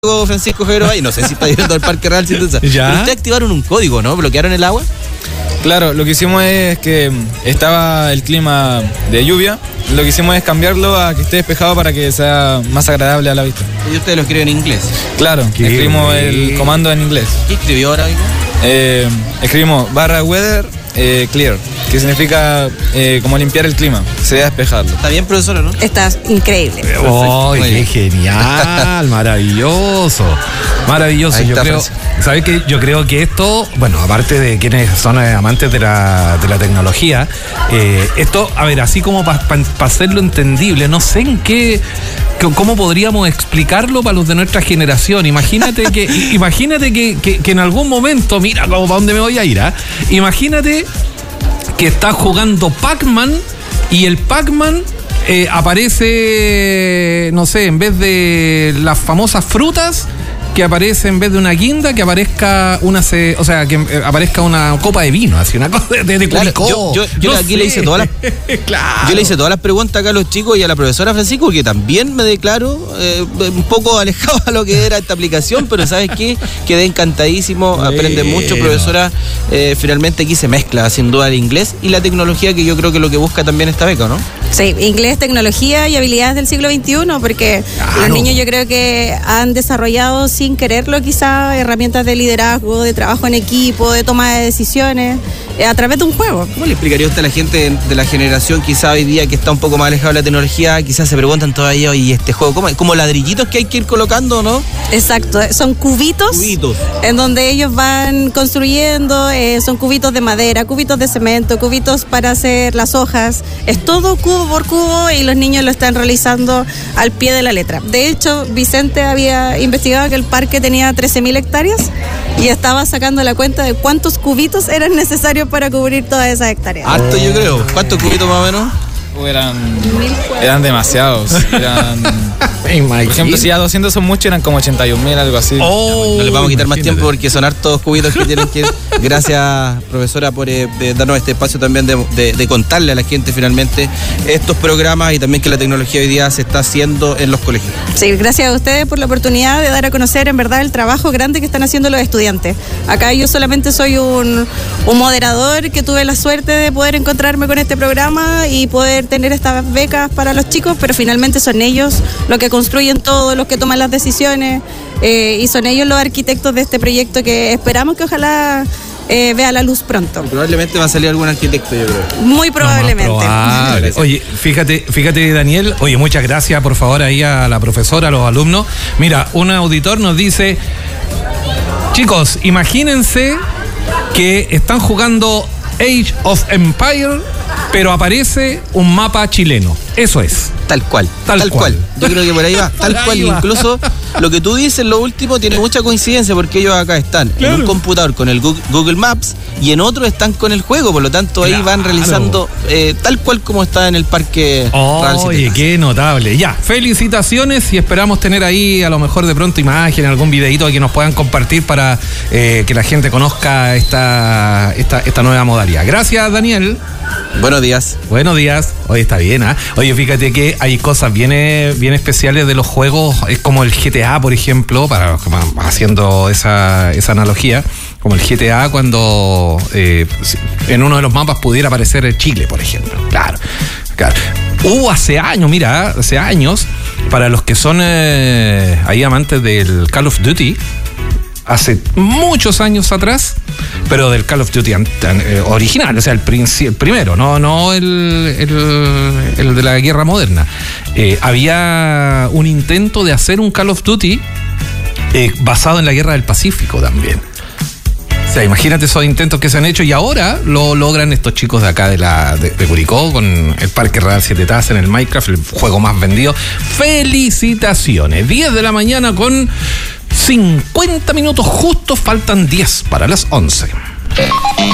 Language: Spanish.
Francisco Javier Valle, no sé si está yendo al Parque Real sin duda. ¿Ya? Pero ustedes activaron un código, ¿no? ¿Bloquearon el agua? Claro, lo que hicimos es que estaba el clima de lluvia, lo que hicimos es cambiarlo a que esté despejado para que sea más agradable a la vista. Y ustedes lo escriben en inglés. Claro, escribimos el comando en inglés. ¿Qué escribió ahora, Vico? Escribimos /weather clear, que significa como limpiar el clima, se debe despejarlo. ¿Está bien, profesora, no? Estás increíble. ¡Oh, Muy qué bien. genial! Maravilloso. Maravilloso. Ahí Yo está, creo, Francisco. ¿sabes qué? Yo creo que esto, bueno, aparte de quienes son amantes de la tecnología, esto, a ver, así como para hacerlo entendible, no sé en qué, cómo podríamos explicarlo para los de nuestra generación. Imagínate que en algún momento, mira para dónde me voy a ir, ¿ah? Imagínate que estás jugando Pac-Man y el Pac-Man aparece, no sé, en vez de las famosas frutas, que aparece en vez de una guinda, que aparezca aparezca una copa de vino, así una cosa de Claro, Curicó. yo aquí le hice todas las Claro. Yo le hice todas las preguntas acá a los chicos y a la profesora Francisco, que también me declaro un poco alejado a lo que era esta aplicación, pero ¿sabes qué? Quedé encantadísimo, aprende mucho, profesora. Finalmente aquí se mezcla sin duda el inglés y la tecnología, que yo creo que es lo que busca también esta beca, ¿no? Sí, inglés, tecnología y habilidades del siglo XXI, porque los niños yo creo que han desarrollado sin quererlo quizá herramientas de liderazgo, de trabajo en equipo, de toma de decisiones, a través de un juego. ¿Cómo le explicaría usted a la gente de la generación quizá hoy día que está un poco más alejado de la tecnología? Quizás se preguntan todavía, oye, este juego, como ladrillitos que hay que ir colocando, ¿no? Exacto, son cubitos en donde ellos van construyendo, son cubitos de madera, cubitos de cemento, cubitos para hacer las hojas, es todo cubo por cubo y los niños lo están realizando al pie de la letra. De hecho, Vicente había investigado que el parque tenía 13.000 hectáreas y estaba sacando la cuenta de cuántos cubitos eran necesarios para cubrir todas esas hectáreas. Harto, yo creo. ¿Cuántos cubitos más o menos? Eran demasiados. Por ejemplo, si ya 200 son muchos, eran como 81.000, algo así. No les vamos a quitar más tiempo porque son hartos cubitos que tienen que ir. Gracias, profesora, por darnos este espacio también de contarle a la gente finalmente estos programas y también que la tecnología hoy día se está haciendo en los colegios. Sí, gracias a ustedes por la oportunidad de dar a conocer en verdad el trabajo grande que están haciendo los estudiantes. Acá yo solamente soy un moderador que tuve la suerte de poder encontrarme con este programa y poder tener estas becas para los chicos, pero finalmente son ellos los que construyen todo, los que toman las decisiones y son ellos los arquitectos de este proyecto que esperamos que ojalá vea la luz pronto. Probablemente va a salir algún arquitecto, yo creo. Muy probablemente. Oye, fíjate, Daniel, oye, muchas gracias por favor ahí a la profesora, a los alumnos. Mira, un auditor nos dice: chicos, imagínense que están jugando Age of Empire, pero aparece un mapa chileno. Eso es. Tal cual. Yo creo que por ahí va. Tal cual. Incluso lo que tú dices, lo último, tiene mucha coincidencia porque ellos acá están en un computador con el Google Maps y en otro están con el juego. Por lo tanto, ahí van realizando tal cual como está en el Parque Real. Oye, qué notable. Ya, felicitaciones y esperamos tener ahí a lo mejor de pronto imagen, algún videito que nos puedan compartir para que la gente conozca esta nueva modalidad. Gracias, Daniel. Buenos días. Buenos días. Oye, está bien, ¿ah? Oye, fíjate que hay cosas bien especiales de los juegos, es como el GTA, por ejemplo, haciendo esa analogía, como el GTA cuando en uno de los mapas pudiera aparecer Chile, por ejemplo. Claro. Hubo hace años, para los que son ahí amantes del Call of Duty, hace muchos años atrás, pero del Call of Duty original, o sea, el primero, no el de la guerra moderna. Había un intento de hacer un Call of Duty basado en la guerra del Pacífico también. O sea, imagínate esos intentos que se han hecho y ahora lo logran estos chicos de acá de Curicó con el Parque Real 7 Tazas en el Minecraft, el juego más vendido. ¡Felicitaciones! 10 de la mañana con 50 minutos justos, faltan 10 para las 11.